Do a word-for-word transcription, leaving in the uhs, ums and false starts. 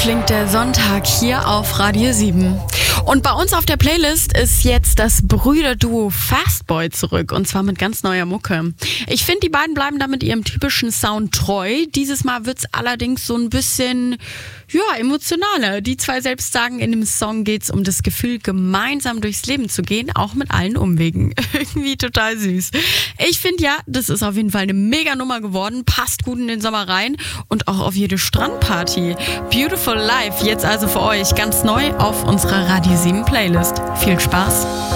klingt der Sonntag hier auf Radio sieben. Und bei uns auf der Playlist ist jetzt das Brüderduo Fastboy zurück und zwar mit ganz neuer Mucke. Ich finde, die beiden bleiben damit ihrem typischen Sound treu. Dieses Mal wird's allerdings so ein bisschen, ja, emotionaler. Die zwei selbst sagen, in dem Song geht's um das Gefühl, gemeinsam durchs Leben zu gehen, auch mit allen Umwegen. Irgendwie total süß. Ich finde ja, das ist auf jeden Fall eine mega Nummer geworden, passt gut in den Sommer rein und auch auf jede Strandparty. Beautiful Life, jetzt also für euch ganz neu auf unserer Radio sieben Playlist. Viel Spaß!